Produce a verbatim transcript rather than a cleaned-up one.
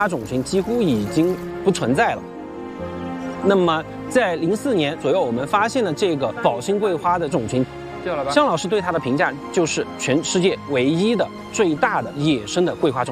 种群几乎已经不存在了。那么在零四年左右，我们发现了这个宝兴桂花的种群。向老师对它的评价就是全世界唯一的、最大的野生的桂花种。